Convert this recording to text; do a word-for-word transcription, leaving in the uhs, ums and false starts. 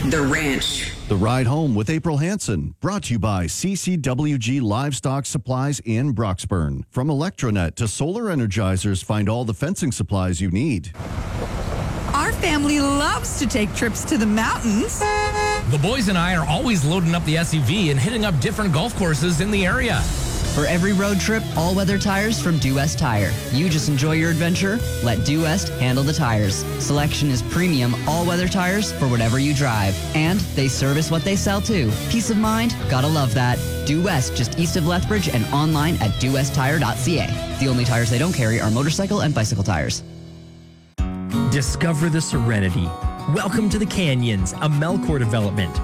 The Ranch. The Ride Home with April Hansen, brought to you by C C W G Livestock Supplies in Broxburn. From Electronet to solar energizers, find all the fencing supplies you need. Our family loves to take trips to the mountains. The boys and I are always loading up the S U V and hitting up different golf courses in the area. For every road trip, all-weather tires from Due West Tire. You just enjoy your adventure, let Due West handle the tires. Selection is premium all-weather tires for whatever you drive. And they service what they sell too. Peace of mind, gotta love that. Due West, just east of Lethbridge and online at due west tire dot c a. The only tires they don't carry are motorcycle and bicycle tires. Discover the serenity. Welcome to the Canyons, a Melcor development.